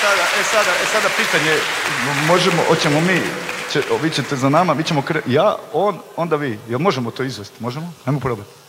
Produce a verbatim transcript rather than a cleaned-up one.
sada, e sada, e sada pitanje, možemo, hoćemo mi, će, vi ćete za nama, mi ćemo kre... ja, on, onda vi. Jel možemo to izvesti? Možemo? Ajmo probati.